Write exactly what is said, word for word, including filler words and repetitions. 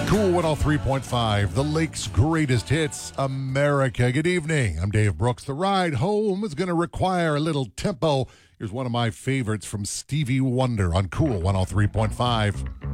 Cool one oh three point five, the Lake's greatest hits, America. Good evening. I'm Dave Brooks. The ride home is going to require a little tempo. Here's one of my favorites from Stevie Wonder on Cool one oh three point five.